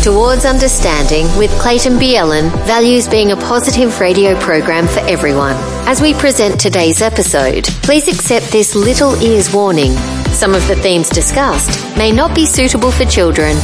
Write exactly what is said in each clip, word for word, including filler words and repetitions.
Towards Understanding with Clayton Bielen values being a positive radio program for everyone. As we present today's episode, please accept this little ears warning. Some of the themes discussed may not be suitable for children.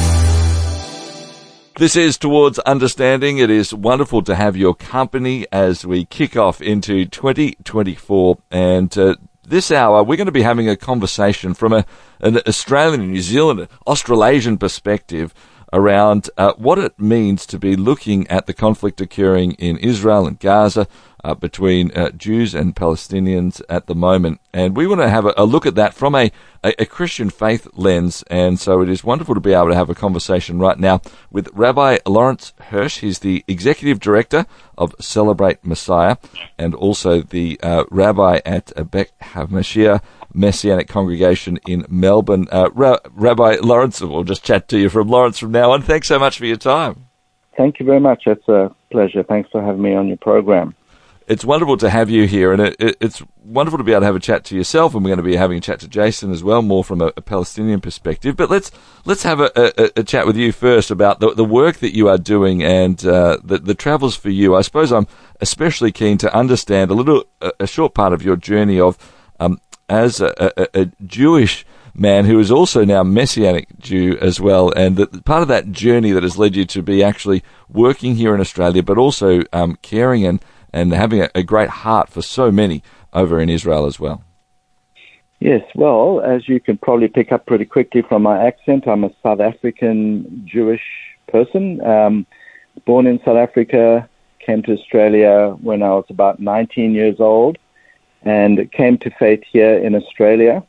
This is Towards Understanding. It is wonderful to have your company as we kick off into twenty twenty-four. And uh, this hour, we're going to be having a conversation from a, an Australian, New Zealand, Australasian perspective around uh, what it means to be looking at the conflict occurring in Israel and Gaza uh, between uh, Jews and Palestinians at the moment. And we want to have a, a look at that from a, a, a Christian faith lens. And so it is wonderful to be able to have a conversation right now with Rabbi Lawrence Hirsch. He's the Executive Director of Celebrate Messiah and also the uh, Rabbi at Beth HaMashiach Messianic Congregation in Melbourne. Uh, Ra- Rabbi Lawrence, we'll just chat to you from Lawrence from now on. Thanks so much for your time. Thank you very much. It's a pleasure. Thanks for having me on your program. It's wonderful to have you here, and it, it, it's wonderful to be able to have a chat to yourself, and we're going to be having a chat to Jason as well, more from a, a Palestinian perspective. But let's let's have a, a, a chat with you first about the, the work that you are doing and uh, the, the travels for you. I suppose I'm especially keen to understand a little, a, a short part of your journey of um, as a, a, a Jewish man who is also now Messianic Jew as well, and that part of that journey that has led you to be actually working here in Australia, but also um, caring and and having a, a great heart for so many over in Israel as well. Yes, well, as you can probably pick up pretty quickly from my accent, I'm a South African Jewish person, um, born in South Africa, came to Australia when I was about nineteen years old, and came to faith here in Australia,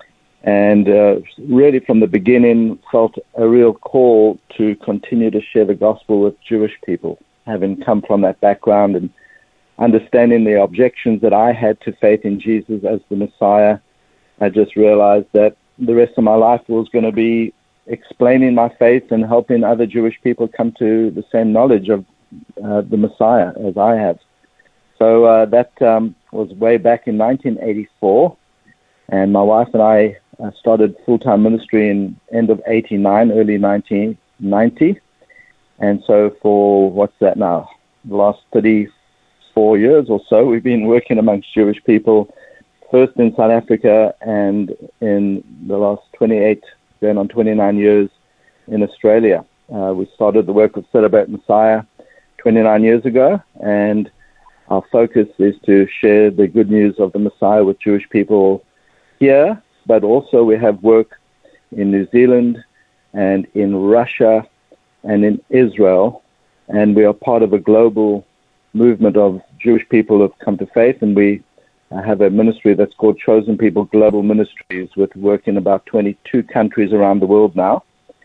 and uh, really from the beginning felt a real call to continue to share the gospel with Jewish people, having come from that background and understanding the objections that I had to faith in Jesus as the Messiah. I just realized that the rest of my life was going to be explaining my faith and helping other Jewish people come to the same knowledge of uh, the Messiah as I have. So uh, that um, was way back in nineteen eighty-four, and my wife and I uh, started full-time ministry in end of eighty-nine, early nineteen ninety. And so for, what's that now, the last thirty-four years or so, we've been working amongst Jewish people, first in South Africa and in the last twenty-eight, going on twenty-nine years in Australia. Uh, we started the work of Celebrate Messiah twenty-nine years ago, and our focus is to share the good news of the Messiah with Jewish people here, but also we have work in New Zealand and in Russia and in Israel, and we are part of a global movement of Jewish people who have come to faith, and we have a ministry that's called Chosen People Global Ministries, with work in about twenty-two countries around the world now.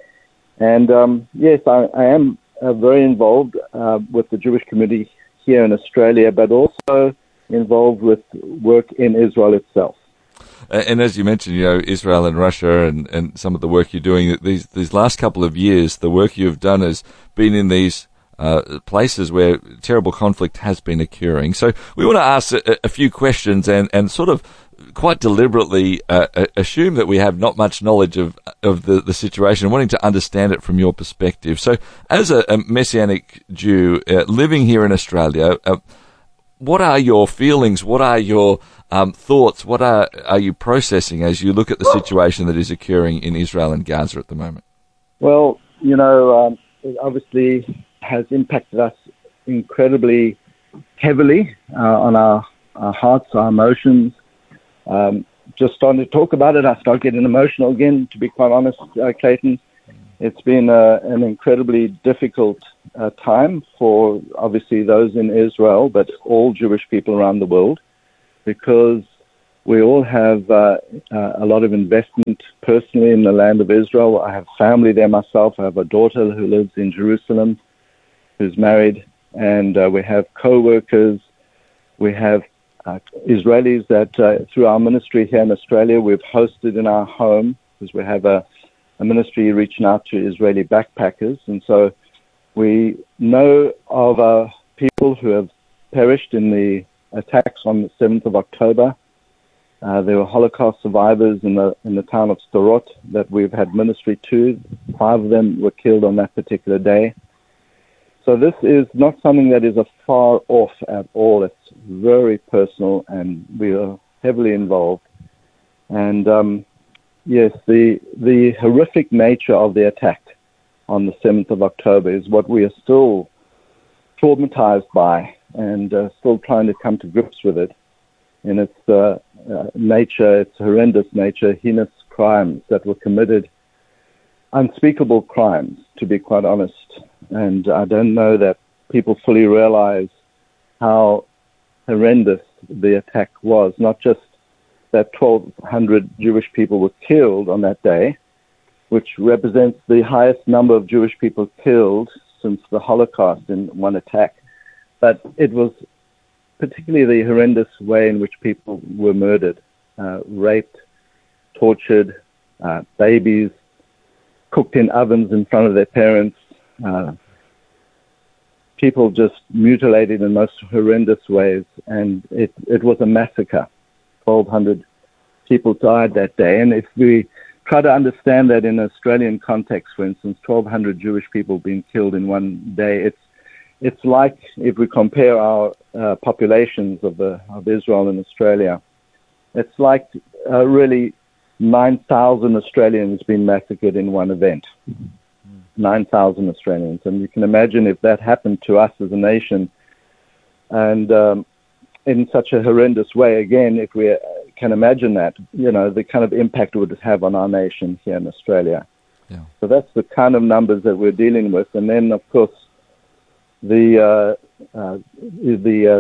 And um, yes, I, I am uh, very involved uh, with the Jewish community here in Australia, but also involved with work in Israel itself. And as you mentioned, you know, Israel and Russia and, and some of the work you're doing, these these last couple of years, the work you've done has been in these uh, places where terrible conflict has been occurring. So we want to ask a, a few questions and, and sort of quite deliberately uh, assume that we have not much knowledge of of the, the situation, wanting to understand it from your perspective. So as a, a Messianic Jew uh, living here in Australia, uh, what are your feelings? What are your um, thoughts? What are, are you processing as you look at the situation that is occurring in Israel and Gaza at the moment? Well, you know, um, it obviously has impacted us incredibly heavily uh, on our, our hearts, our emotions. Um, just starting to talk about it, I start getting emotional again, to be quite honest, uh, Clayton. It's been uh, an incredibly difficult uh, time for, obviously, those in Israel, but all Jewish people around the world, because we all have uh, uh, a lot of investment personally in the land of Israel. I have family there myself. I have a daughter who lives in Jerusalem, who's married, and uh, we have co-workers. We have uh, Israelis that, uh, through our ministry here in Australia, we've hosted in our home, because we have a a ministry reaching out to Israeli backpackers. And so we know of uh, people who have perished in the attacks on the seventh of October. Uh, there were Holocaust survivors in the in the town of Sderot that we've had ministry to. Five of them were killed on that particular day. So this is not something that is a far off at all. It's very personal, and we are heavily involved. And um, yes, the the horrific nature of the attack on the seventh of October is what we are still traumatized by, and uh, still trying to come to grips with it. In its uh, uh, nature, its horrendous nature, heinous crimes that were committed, unspeakable crimes, to be quite honest. And I don't know that people fully realize how horrendous the attack was. Not just that twelve hundred Jewish people were killed on that day, which represents the highest number of Jewish people killed since the Holocaust in one attack, but it was particularly the horrendous way in which people were murdered, uh, raped, tortured, uh, babies cooked in ovens in front of their parents, uh, people just mutilated in most horrendous ways, and it, it was a massacre. twelve hundred people died that day, and if we try to understand that in an Australian context, for instance, twelve hundred Jewish people being killed in one day, it's It's like if we compare our uh, populations of the of Israel and Australia, it's like uh, really nine thousand Australians being massacred in one event. Mm-hmm. nine thousand Australians. And you can imagine if that happened to us as a nation, and um, in such a horrendous way, again, if we can imagine that, you know, the kind of impact it would have on our nation here in Australia. Yeah. So that's the kind of numbers that we're dealing with. And then, of course, The uh, uh, the uh,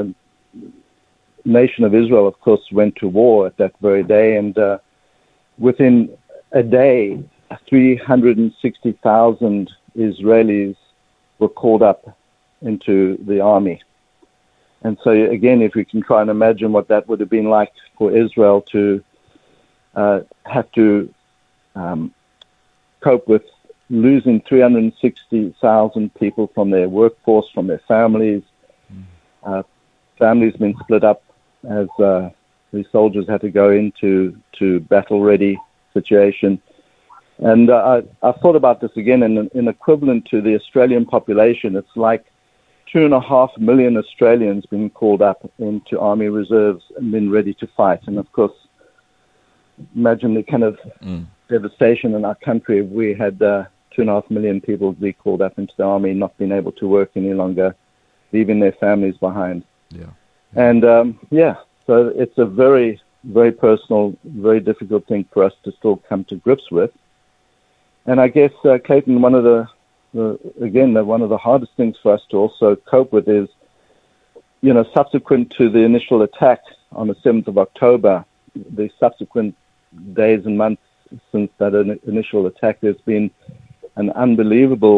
nation of Israel, of course, went to war at that very day, and uh, within a day, three hundred sixty thousand Israelis were called up into the army. And so, again, if we can try and imagine what that would have been like for Israel to uh, have to um, cope with losing three hundred sixty thousand people from their workforce, from their families. Mm. Uh, families been split up as uh, the soldiers had to go into to battle-ready situation. And uh, I, I thought about this again, in, in equivalent to the Australian population, it's like two and a half million Australians being called up into army reserves and been ready to fight. And of course, imagine the kind of mm. devastation in our country if we had uh, two and a half million people be called up into the army, not being able to work any longer, leaving their families behind. Yeah. And um, yeah, so it's a very, very personal, very difficult thing for us to still come to grips with. And I guess, uh, Clayton, one of the, the again, the, one of the hardest things for us to also cope with is, you know, subsequent to the initial attack on the seventh of October, the subsequent days and months since that initial attack, there's been an unbelievable,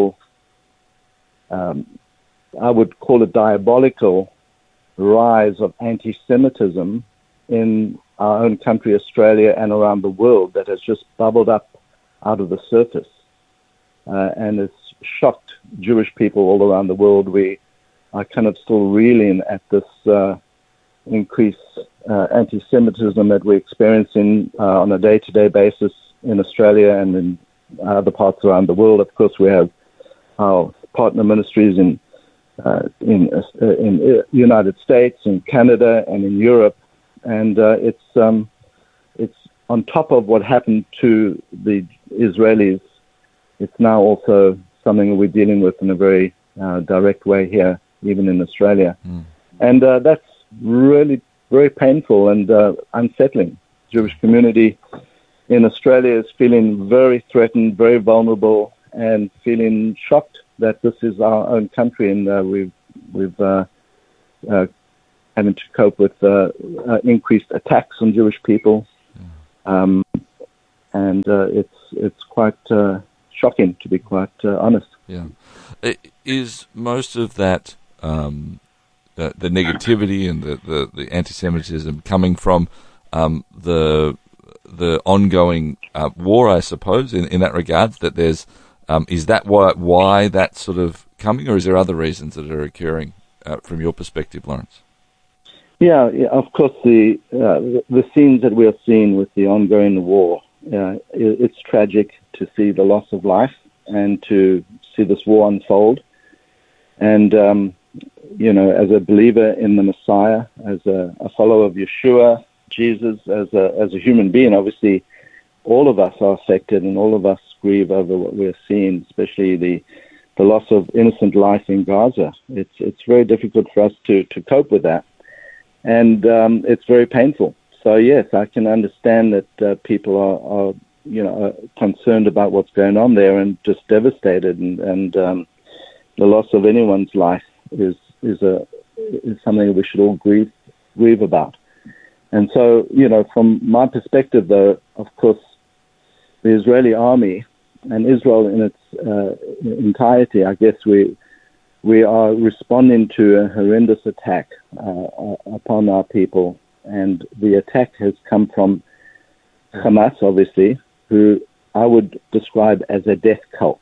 um, I would call it diabolical, rise of anti-Semitism in our own country, Australia, and around the world that has just bubbled up out of the surface. Uh, and it's shocked Jewish people all around the world. We are kind of still reeling at this uh, increased uh, anti-Semitism that we're experiencing uh, on a day-to-day basis in Australia and in other parts around the world. Of course, we have our partner ministries in uh, in uh, in the United States, in Canada, and in Europe, and uh, it's um, it's on top of what happened to the Israelis. It's now also something that we're dealing with in a very uh, direct way here, even in Australia, mm. and uh, that's really very painful and uh, unsettling. Jewish community in Australia is feeling very threatened, very vulnerable, and feeling shocked that this is our own country, and uh, we've we've uh, uh, having to cope with uh, uh, increased attacks on Jewish people, um, and uh, it's it's quite uh, shocking, to be quite uh, honest. Yeah, is most of that um, the, the negativity and the, the, the anti-Semitism coming from um, the the ongoing uh, war, I suppose, in, in that regard, that there's, um, is that why, why that's sort of coming, or is there other reasons that are occurring uh, from your perspective, Lawrence? Yeah, yeah, of course, the uh, the scenes that we are seeing with the ongoing war, uh, it, it's tragic to see the loss of life and to see this war unfold. And, um, you know, as a believer in the Messiah, as a, a follower of Yeshua, Jesus, as a, as a human being, obviously, all of us are affected and all of us grieve over what we're seeing, especially the the loss of innocent life in Gaza. It's it's very difficult for us to, to cope with that. And um, it's very painful. So, yes, I can understand that uh, people are, are, you know, are concerned about what's going on there and just devastated. And, and um, the loss of anyone's life is is a is something we should all grieve grieve about. And so, you know, from my perspective, though, of course, the Israeli army and Israel in its uh, entirety, I guess we we are responding to a horrendous attack uh, upon our people. And the attack has come from Hamas, obviously, who I would describe as a death cult.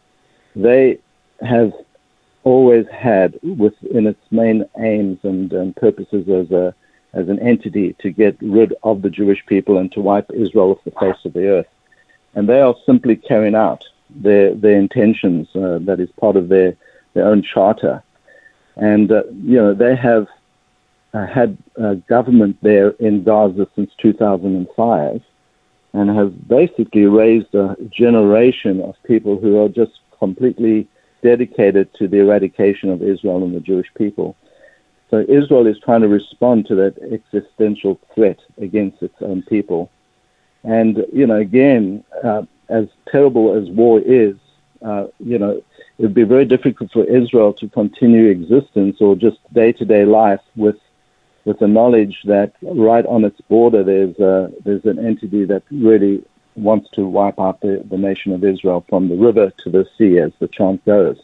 They have always had within its main aims and, and purposes as a as an entity to get rid of the Jewish people and to wipe Israel off the face of the earth. And they are simply carrying out their their intentions. Uh, that is part of their, their own charter. And, uh, you know, they have uh, had a government there in Gaza since two thousand five and have basically raised a generation of people who are just completely dedicated to the eradication of Israel and the Jewish people. So Israel is trying to respond to that existential threat against its own people. And, you know, again, uh, as terrible as war is, uh, you know, it would be very difficult for Israel to continue existence or just day-to-day life with with the knowledge that right on its border there's uh, there's an entity that really wants to wipe out the, the nation of Israel from the river to the sea, as the chant goes.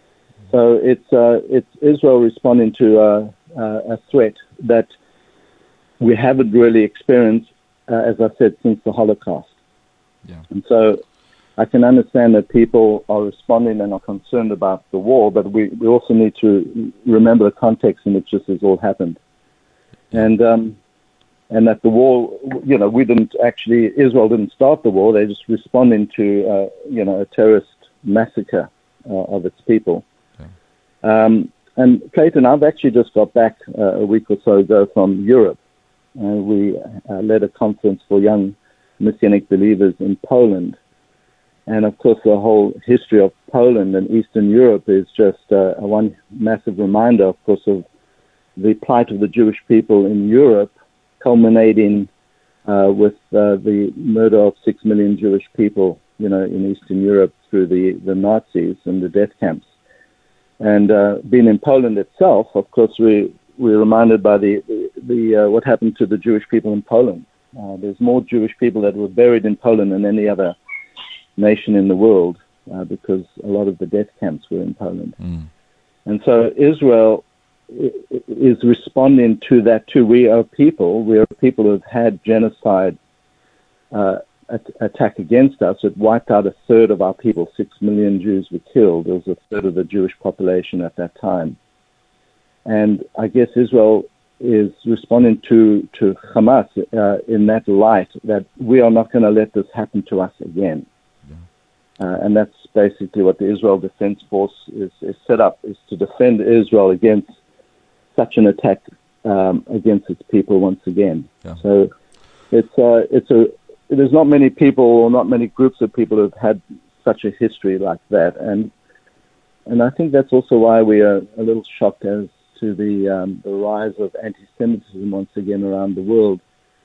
So it's uh, it's Israel responding to uh, uh, a threat that we haven't really experienced, uh, as I said, since the Holocaust. Yeah. And so I can understand that people are responding and are concerned about the war, but we, we also need to remember the context in which this has all happened. And um, and that the war, you know, we didn't actually, Israel didn't start the war, they're just responding to, uh, you know, a terrorist massacre uh, of its people. Um, and Clayton, I've actually just got back uh, a week or so ago from Europe. Uh, we uh, led a conference for young Messianic believers in Poland. And of course, the whole history of Poland and Eastern Europe is just uh, a one massive reminder, of course, of the plight of the Jewish people in Europe, culminating uh, with uh, the murder of six million Jewish people, you know, in Eastern Europe through the, the Nazis and the death camps. And uh, being in Poland itself, of course, we we're reminded by the the, the uh, what happened to the Jewish people in Poland. Uh, there's more Jewish people that were buried in Poland than any other nation in the world, uh, because a lot of the death camps were in Poland. Mm. And so Israel is responding to that too. We are people. We are people who have had genocide uh, attack against us. It wiped out a third of our people. Six million Jews were killed. It was a third of the Jewish population at that time. And I guess Israel is responding to, to Hamas uh, in that light, that we are not going to let this happen to us again. Yeah. Uh, and that's basically what the Israel Defense Force is, is set up, is to defend Israel against such an attack um, against its people once again. Yeah. So it's uh, it's a there's not many people or not many groups of people who have had such a history like that, and and I think that's also why we are a little shocked as to the um, the rise of anti-Semitism once again around the world.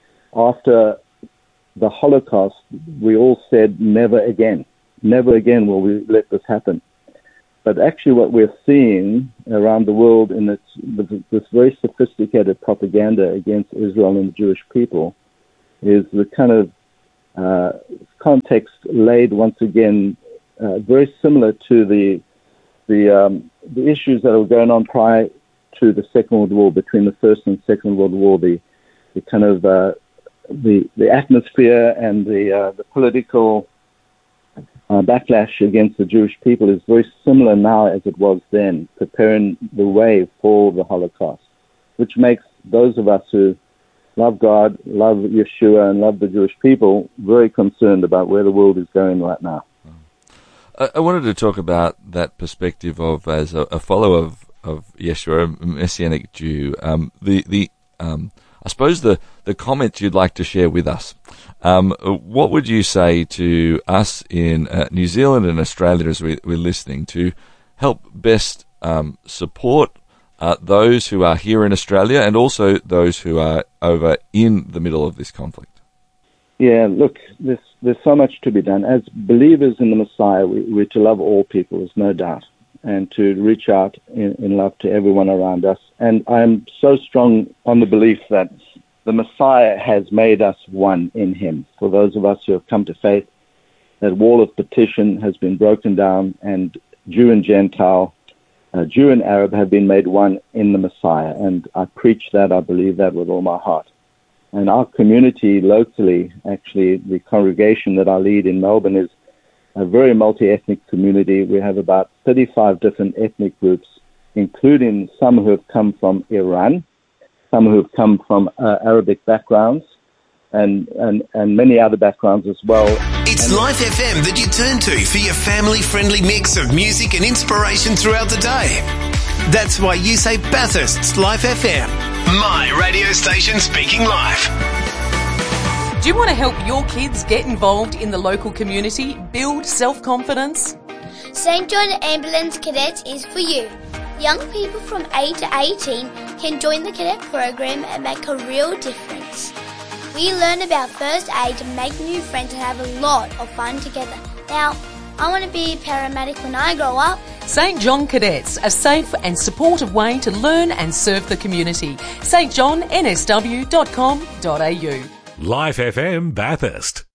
After the Holocaust, we all said never again, never again will we let this happen. But actually what we're seeing around the world in this, this very sophisticated propaganda against Israel and the Jewish people is the kind of uh, context laid once again uh, very similar to the the, um, the issues that were going on prior to the Second World War, between the First and Second World War, the, the kind of uh, the, the atmosphere and the, uh, the political Uh, backlash against the Jewish people is very similar now as it was then, preparing the way for the Holocaust, which makes those of us who love God, love Yeshua, and love the Jewish people, very concerned about where the world is going right now. I wanted to talk about that perspective of, as a, a follower of, of Yeshua, a Messianic Jew, um, the, the um, I suppose the, the comments you'd like to share with us. Um, what would you say to us in uh, New Zealand and Australia as we, we're listening to help best um, support uh, those who are here in Australia and also those who are over in the middle of this conflict? Yeah, look, there's, there's so much to be done. As believers in the Messiah, we, we're to love all people, there's no doubt, and to reach out in, in love to everyone around us. And I'm so strong on the belief that the Messiah has made us one in him. For those of us who have come to faith, that wall of partition has been broken down, and Jew and Gentile, uh, Jew and Arab have been made one in the Messiah. And I preach that, I believe that with all my heart. And our community locally, actually, the congregation that I lead in Melbourne is a very multi-ethnic community. We have about thirty-five different ethnic groups, including some who have come from Iran, some who have come from uh, Arabic backgrounds, and, and, and many other backgrounds as well. It's Life F M that you turn to for your family-friendly mix of music and inspiration throughout the day. That's why you say Bathurst's Life F M. My radio station speaking live. Do you want to help your kids get involved in the local community, build self-confidence? Saint John Ambulance Cadets is for you. Young people from eight to eighteen can join the cadet program and make a real difference. We learn about first aid to make new friends and have a lot of fun together. Now, I want to be a paramedic when I grow up. Saint John Cadets, a safe and supportive way to learn and serve the community. s t john n s w dot com dot a u. Life F M Bathurst.